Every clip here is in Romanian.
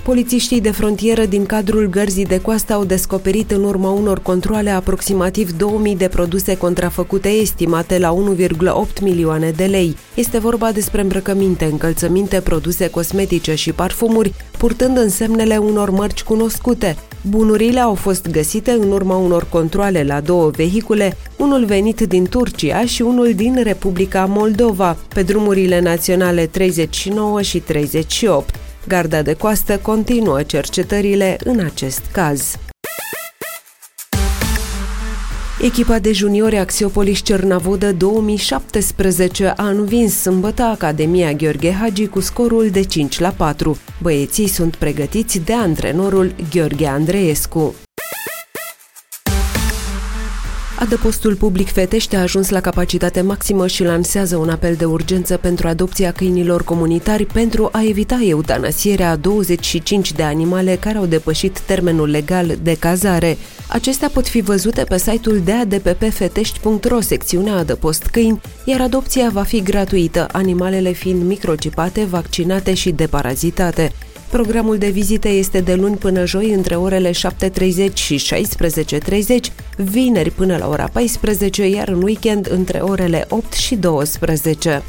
Polițiștii de frontieră din cadrul Gărzii de Coastă au descoperit în urma unor controale aproximativ 2000 de produse contrafăcute estimate la 1,8 milioane de lei. Este vorba despre îmbrăcăminte, încălțăminte, produse cosmetice și parfumuri, purtând însemnele unor mărci cunoscute. Bunurile au fost găsite în urma unor controale la 2 vehicule, unul venit din Turcia și unul din Republica Moldova, pe drumurile naționale 39 și 38. Garda de Coastă continuă cercetările în acest caz. Echipa de juniori Axiopolis Cernavodă 2017 a învins sâmbătă Academia Gheorghe Hagi cu scorul de 5-4. Băieții sunt pregătiți de antrenorul Gheorghe Andreescu. Adăpostul public Fetești a ajuns la capacitate maximă și lansează un apel de urgență pentru adopția câinilor comunitari pentru a evita eutanasierea a 25 de animale care au depășit termenul legal de cazare. Acestea pot fi văzute pe site-ul deadppfetești.ro, secțiunea Adăpost câini, iar adopția va fi gratuită, animalele fiind microcippate, vaccinate și deparazitate. Programul de vizite este de luni până joi între orele 7:30 și 16:30, vineri până la ora 14, iar în weekend între orele 8 și 12.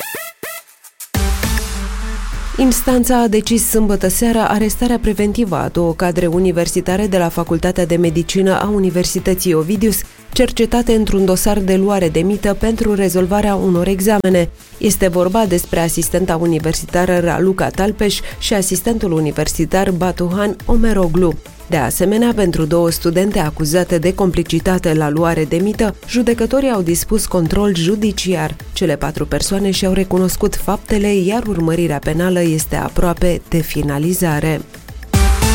Instanța a decis sâmbătă seara arestarea preventivă a 2 cadre universitare de la Facultatea de Medicină a Universității Ovidius, cercetate într-un dosar de luare de mită pentru rezolvarea unor examene. Este vorba despre asistenta universitară Raluca Talpeș și asistentul universitar Batuhan Omeroglu. De asemenea, pentru 2 studente acuzate de complicitate la luare de mită, judecătorii au dispus control judiciar. Cele 4 persoane și-au recunoscut faptele, iar urmărirea penală este aproape de finalizare.